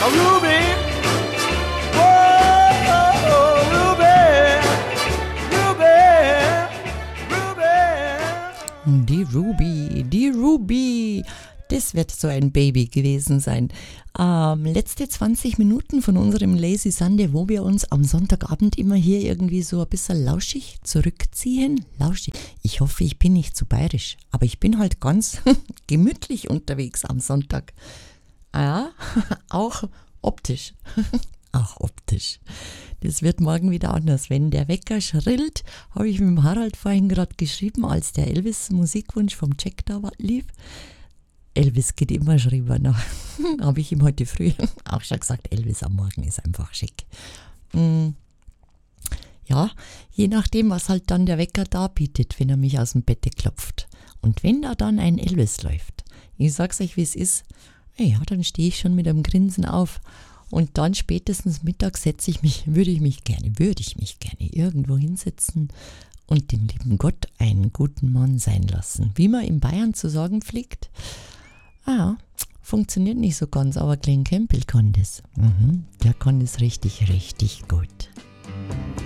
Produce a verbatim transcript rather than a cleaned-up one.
Oh, Ruby. Oh, Ruby. Ruby. Ruby. Die Ruby, die Ruby. Das wird so ein Baby gewesen sein. Ähm, letzte zwanzig Minuten von unserem Lazy Sunday, wo wir uns am Sonntagabend immer hier irgendwie so ein bisschen lauschig zurückziehen. Lauschig. Ich hoffe, ich bin nicht zu bayerisch, aber ich bin halt ganz gemütlich unterwegs am Sonntag. Ja, auch optisch. Auch optisch. Das wird morgen wieder anders. Wenn der Wecker schrillt, habe ich mit dem Harald vorhin gerade geschrieben, als der Elvis-Musikwunsch vom Jack da war, lief. Elvis geht immer schrieber nach. Habe ich ihm heute früh auch schon gesagt, Elvis am Morgen ist einfach schick. Mm. Ja, je nachdem, was halt dann der Wecker da bietet, wenn er mich aus dem Bett klopft. Und wenn da dann ein Elvis läuft, ich sag's euch, wie es ist, ja, dann stehe ich schon mit einem Grinsen auf. Und dann spätestens mittags setze ich mich, würde ich mich gerne, würde ich mich gerne irgendwo hinsetzen und den lieben Gott einen guten Mann sein lassen. Wie man in Bayern zu sagen pflegt. Ah, funktioniert nicht so ganz, aber Glenn Campbell kann das. Mhm, der kann das richtig, richtig gut.